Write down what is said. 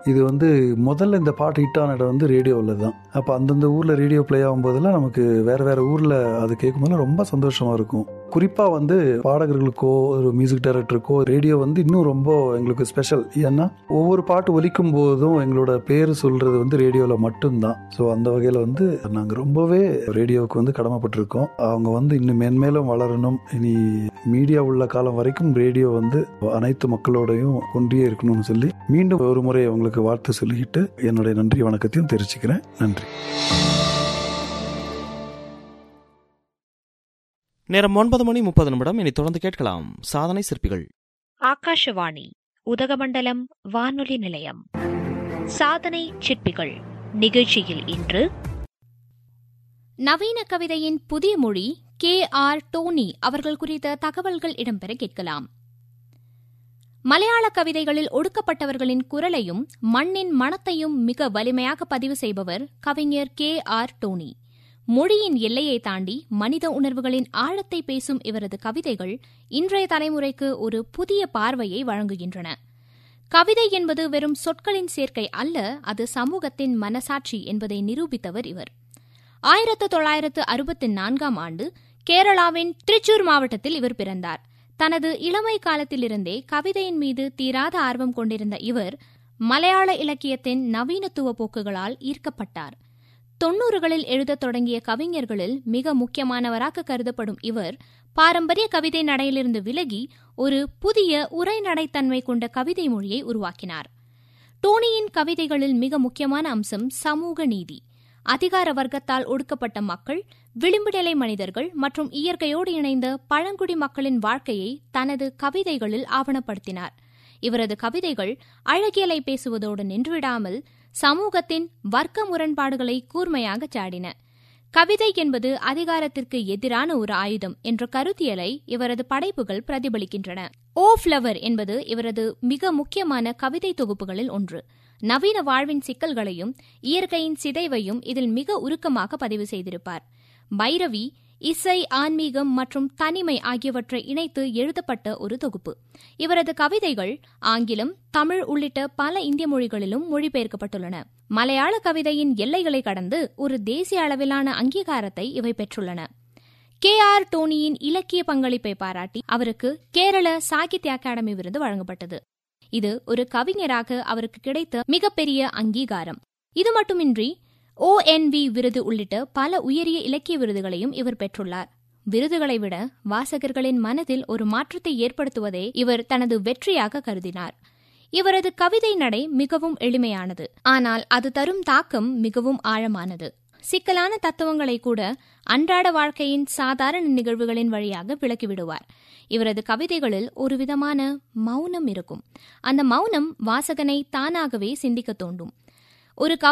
இது முதல்ல இந்த பாட்டு ஹிட் ஆன இடம் ரேடியோவில் தான். அப்போ அந்தந்த ஊரில் ரேடியோ ப்ளே ஆகும்போதெல்லாம் நமக்கு வேறு ஊரில் அது கேட்கும்போது ரொம்ப சந்தோஷமாக இருக்கும். குறிப்பாக பாடகர்களுக்கோ ஒரு மியூசிக் டைரக்டருக்கோ ரேடியோ இன்னும் ரொம்ப எங்களுக்கு ஸ்பெஷல். ஏன்னா ஒவ்வொரு பாட்டு ஒலிக்கும் போதும் எங்களோட பேர் சொல்கிறது ரேடியோவில் மட்டும்தான். ஸோ அந்த வகையில் நாங்கள் ரொம்பவே ரேடியோவுக்கு கடமைப்பட்டிருக்கோம். அவங்க இன்னும் மென்மேலும் வளரணும். இனி மீடியா உள்ள காலம் வரைக்கும் ரேடியோ அனைத்து மக்களோடையும் ஒன்றியே இருக்கணும்னு சொல்லி மீண்டும் ஒரு முறை அவங்களுக்கு வாழ்த்து சொல்லிக்கிட்டு என்னுடைய நன்றி வணக்கத்தையும் தெரிவிச்சுக்கிறேன். நன்றி. நேரம் 9:30. இனி தொடர்ந்து கேட்கலாம் சாதனை சிற்பிகள். ஆகாஷவாணி உதகமண்டலம் வானொலி நிலையம் சாதனை சிற்பிகள் நிகழ்ச்சியில் இன்று நவீன கவிதையின் புதிய மொழி K.R. டோனி அவர்கள் குறித்த தகவல்கள் இடம்பெற கேட்கலாம். மலையாள கவிதைகளில் ஒடுக்கப்பட்டவர்களின் குரலையும் மண்ணின் மணத்தையும் மிக வலிமையாக பதிவு செய்பவர் கவிஞர் K.R. டோனி. மொழியின் எல்லையை தாண்டி மனித உணர்வுகளின் ஆழத்தை பேசும் இவரது கவிதைகள் இன்றைய தலைமுறைக்கு ஒரு புதிய பார்வையை வழங்குகின்றன. கவிதை என்பது வெறும் சொற்களின் சேர்க்கை அல்ல, அது சமூகத்தின் மனசாட்சி என்பதை நிரூபித்தவர் இவர். 1964 ஆண்டு கேரளாவின் திருச்சூர் மாவட்டத்தில் இவர் பிறந்தார். தனது இளமை காலத்திலிருந்தே கவிதையின் மீது தீராத ஆர்வம் கொண்டிருந்த இவர் மலையாள இலக்கியத்தின் நவீனத்துவ போக்குகளால் ஈர்க்கப்பட்டார். 90களில் எழுதத் தொடங்கிய கவிஞர்களில் மிக முக்கியமானவராக கருதப்படும் இவர் பாரம்பரிய கவிதை நடையிலிருந்து விலகி ஒரு புதிய உரைநடைத்தன்மை கொண்ட கவிதை மொழியை உருவாக்கினார். டோனியின் கவிதைகளில் மிக முக்கியமான அம்சம் சமூக நீதி. அதிகார வர்க்கத்தால் ஒடுக்கப்பட்ட மக்கள், விளிம்பு நிலை மனிதர்கள் மற்றும் இயற்கையோடு இணைந்த பழங்குடி மக்களின் வாழ்க்கையை தனது கவிதைகளில் ஆவணப்படுத்தினார். இவரது கவிதைகள் அழகியலை பேசுவதோடு நின்றுவிடாமல் சமூகத்தின் வர்க்க முரண்பாடுகளை கூர்மையாக சாடின. கவிதை என்பது அதிகாரத்திற்கு எதிரான ஒரு ஆயுதம் என்ற கருத்தியலை இவரது படைப்புகள் பிரதிபலிக்கின்றன. ஓ ஃப்ளவர் என்பது இவரது மிக முக்கியமான கவிதை தொகுப்புகளில் ஒன்று. நவீன வாழ்வின் சிக்கல்களையும் இயற்கையின் சிதைவையும் இதில் மிக உருக்கமாக பதிவு செய்திருப்பார். பைரவி இசை, ஆன்மீகம் மற்றும் தனிமை ஆகியவற்றை இணைத்து எழுதப்பட்ட ஒரு தொகுப்பு. இவரது கவிதைகள் ஆங்கிலம், தமிழ் உள்ளிட்ட பல இந்திய மொழிகளிலும் மொழிபெயர்க்கப்பட்டுள்ளன. மலையாள கவிதையின் எல்லைகளை கடந்து ஒரு தேசிய அளவிலான அங்கீகாரத்தை இவை பெற்றுள்ளன. K.R. டோனியின் இலக்கிய பங்களிப்பை பாராட்டி அவருக்கு கேரள சாகித்ய அகாடமி விருது வழங்கப்பட்டது. இது ஒரு கவிஞராக அவருக்கு கிடைத்த மிகப்பெரிய அங்கீகாரம். இது மட்டுமின்றி ONV விருது உள்ளிட்ட பல உயரிய இலக்கிய விருதுகளையும் இவர் பெற்றுள்ளார். விருதுகளை விட வாசகர்களின் மனதில் ஒரு மாற்றத்தை ஏற்படுத்துவதே இவர் தனது வெற்றியாக கருதினார். இவரது கவிதை நடை மிகவும் எளிமையானது, ஆனால் அது தரும் தாக்கம் மிகவும் ஆழமானது. சிக்கலான தத்துவங்களை கூட அன்றாட வாழ்க்கையின் சாதாரண நிகழ்வுகளின் வழியாக விளக்கிவிடுவார். இவரது கவிதைகளில் ஒரு விதமான மௌனம் இருக்கும். அந்த மௌனம் வாசகனை தானாகவே சிந்திக்க தூண்டும். ஒரு